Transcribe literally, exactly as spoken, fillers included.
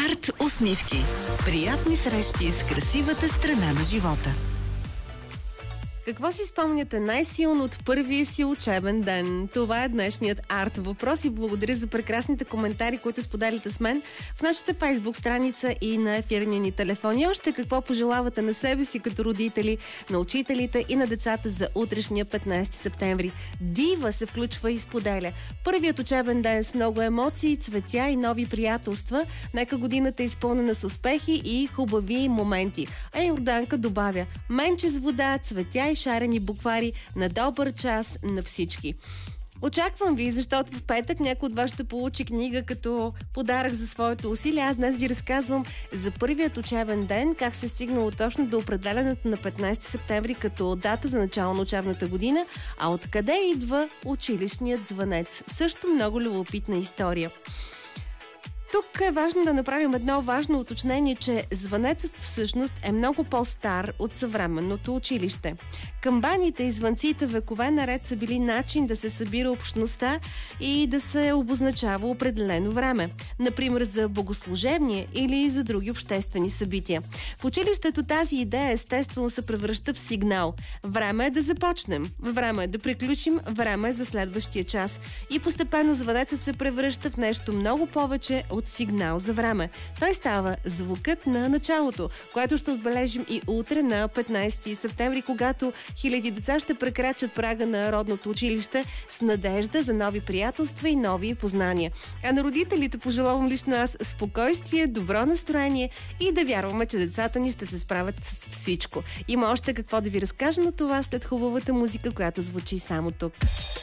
Арт усмивки. Приятни срещи с красивата страна на живота. Какво си спомняте най-силно от първия си учебен ден? Това е днешният арт въпрос и благодаря за прекрасните коментари, които споделите с мен в нашата фейсбук страница и на ефирния ни телефон. И още какво пожелавате на себе си като родители, на учителите и на децата за утрешния петнайсети септември. Дива се включва и споделя. Първият учебен ден с много емоции, цветя и нови приятелства. Нека годината е изпълнена с успехи и хубави моменти. А Йорданка добавя: менче с вода, цветя и шарени буквари, на добър час на всички. Очаквам ви, защото в петък някой от вас ще получи книга като подарък за своето усилие. Аз днес ви разказвам за първият учебен ден, как се е стигнало точно до определенето на петнайсети септември като дата за начало на учебната година, а откъде идва училищният звънец. Също много любопитна история. Тук е важно да направим едно важно уточнение, че звънецът всъщност е много по-стар от съвременното училище. Камбаните и звънците векове наред са били начин да се събира общността и да се обозначава определено време. Например, за богослужебни или за други обществени събития. В училището тази идея естествено се превръща в сигнал. Време е да започнем, време е да приключим, време е за следващия час. И постепенно звънецът се превръща в нещо много повече от сигнал за време. Той става звукът на началото, което ще отбележим и утре на петнайсети септември, когато хиляди деца ще прекрачат прага на родното училище с надежда за нови приятелства и нови познания. А на родителите пожелавам лично аз спокойствие, добро настроение и да вярваме, че децата ни ще се справят с всичко. Има още какво да ви разкажа, но това след хубавата музика, която звучи само тук.